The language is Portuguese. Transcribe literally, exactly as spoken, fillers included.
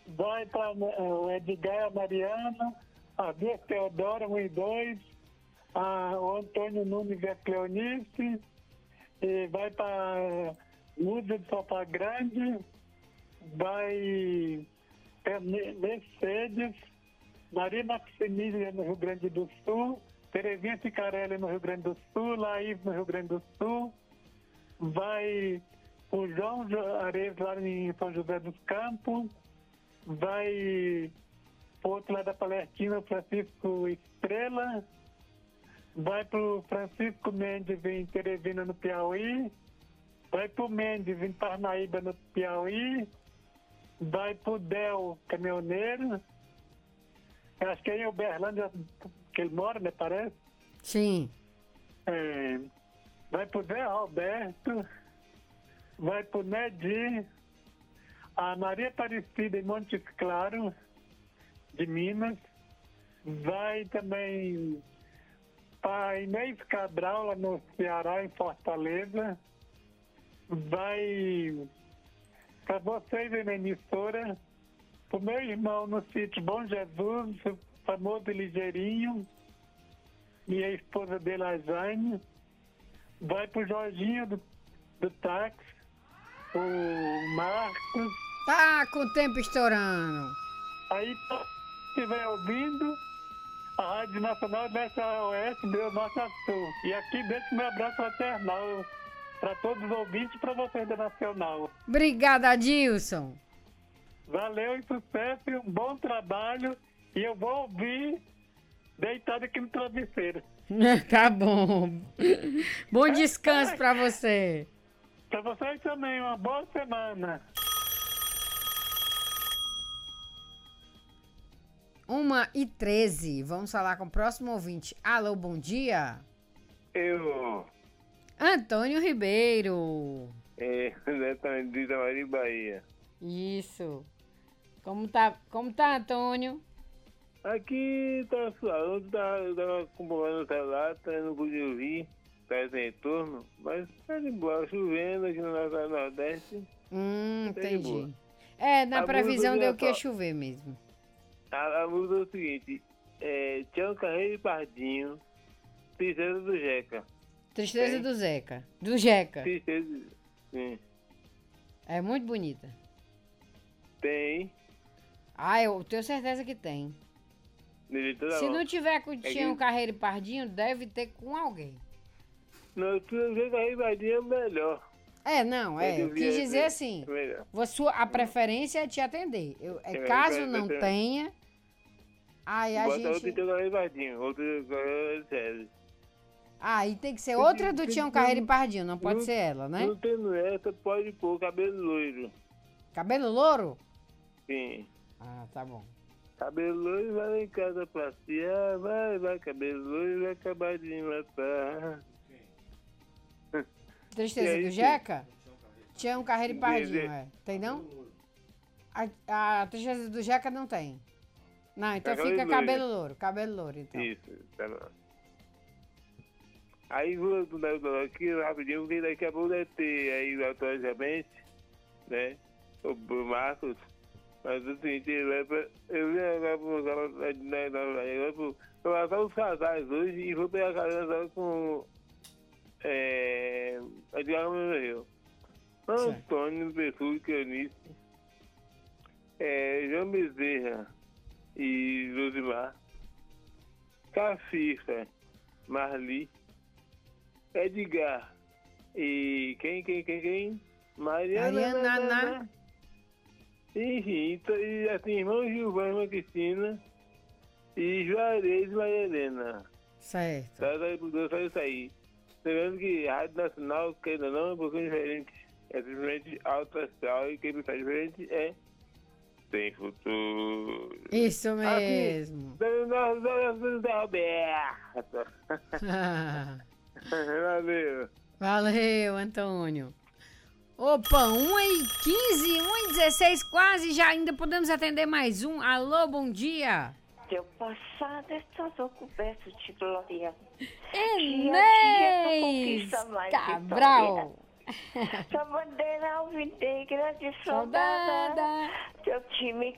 vai para o Edgar Mariano, a Bia Teodora, um e dois, a, o Antônio Nunes e a Cleonice, e vai para Muda de Sopa Grande, vai para Mercedes, Maria Maximília no Rio Grande do Sul, Terezinha Cicarelli no Rio Grande do Sul, Laís no Rio Grande do Sul, vai o João Areias lá em São José dos Campos, vai pro outro lado da Palestina, Francisco Estrela, vai pro Francisco Mendes em Teresina, no Piauí, vai pro Mendes em Parnaíba, no Piauí, vai pro Del Caminhoneiro, acho que é em Uberlândia que ele mora, né, parece? Sim. É, vai pro Zé Roberto, vai pro Nedir, a Maria Aparecida em Montes Claros, de Minas, vai também para Inês Cabral, lá no Ceará, em Fortaleza, vai para vocês aí na emissora, pro meu irmão no sítio Bom Jesus, o famoso Ligeirinho, e a esposa dele, a Jane, vai pro Jorginho do, do táxi, o Marcos. Tá com o tempo estourando. Aí, se estiver ouvindo, a Rádio Nacional Leste a Oeste deu Norte a Sul. E aqui deixo meu abraço fraternal para todos os ouvintes e para vocês da Nacional. Obrigada, Adilson. Valeu e sucesso e um bom trabalho. E eu vou ouvir deitado aqui no travesseiro. Tá bom. Bom descanso pra você. Para vocês também, uma boa semana. Uma e treze. Vamos falar com o próximo ouvinte. Alô, bom dia. Eu. Antônio Ribeiro. É, exatamente, de Itamari, Bahia. Isso. Como tá, como tá, Antônio? Aqui tá suave, eu tava, eu tava acompanhando o celular, tá, não pude ouvir, tá sem retorno, mas tá de boa, chovendo aqui no nosso Nordeste. Hum, tá de boa. entendi. É, na A previsão música deu que ia só. chover mesmo. A, a música é o seguinte, é Tião Carreiro e Pardinho, Tristeza do Jeca. Tristeza Tem? do Zeca. Do Jeca. Tristeza, sim. É muito bonita. Tem, Ah, eu tenho certeza que tem. de toda Se mão. não tiver com o É Tião que- Carreiro e Pardinho, deve ter com alguém. Não, Tião Carreiro e Pardinho é melhor. É, não, é. Eu Eu vi quis esse- dizer assim. é melhor. A, sua, a preferência é te atender. Eu, é, É, caso é, não é, é. tenha, aí a Bota outro gente... Tião Carreiro e Pardinho, outro Carreiro sério. Ah, e tem que ser outra do Tião Carreiro e Pardinho, não pode Não- ser ela, né? Não tendo essa, pode pôr cabelo loiro. Cabelo louro? Sim. Ah, tá bom. Cabelo loiro vai lá em casa passear, vai, vai, cabelo loiro vai acabar de matar. Tristeza E aí, do sim. Jeca? Tião Carreiro e Pardinho, Entendi. é. Tem não? A, a Tristeza do Jeca não tem. Não, então Cabelo fica loiro. cabelo louro. Cabelo louro, então. Isso, tá bom. Aí vou mudar aqui rapidinho, porque daqui a pouco deve ter aí atualmente, né? O o Marcos. Mas o seguinte, ele vai pra- eu vim agora pro agora, né, agora pro- eu vou passar os casais hoje e vou pegar a carona com é, Edgar Rio. Antônio Pessoa Canice, é, João Bezerra e Josimar, Cafifa, Marli, Edgar e quem, quem, quem, quem? Mariana, Mariana, Naná. Enfim, então, e assim, irmão Gilvão, irmã Cristina e Juarez e Maria Helena. Certo. Tá, tá, só isso aí. Lembrando que a Rádio Nacional, que ainda não é um pouquinho diferente, é simplesmente alto astral e quem está diferente é sem futuro. Isso mesmo. Nós somos da Roberta. Valeu. Valeu, Antônio. Opa, uma e quinze, uma e dezesseis, quase já ainda podemos atender mais um. Alô, bom dia. Teu passado é só coberto de glória. Inês Cabral. Sua bandeira alvinegra de soldada. Soldada. Teu time